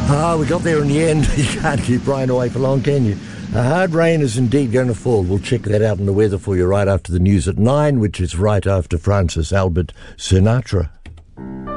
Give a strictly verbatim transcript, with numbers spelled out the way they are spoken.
Ah, we got there in the end. You can't keep rain away for long, can you? A hard rain is indeed going to fall. We'll check that out in the weather for you right after the news at nine, which is right after Francis Albert Sinatra.